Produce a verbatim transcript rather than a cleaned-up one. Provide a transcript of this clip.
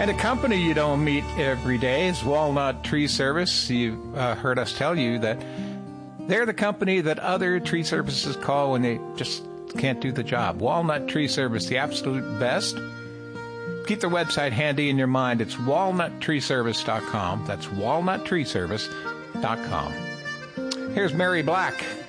And a company you don't meet every day is Walnut Tree Service. You've uh, heard us tell you that they're the company that other tree services call when they just can't do the job. Walnut Tree Service, the absolute best. Keep their website handy in your mind. It's walnut tree service dot com. That's walnut tree service dot com. Here's Mary Black.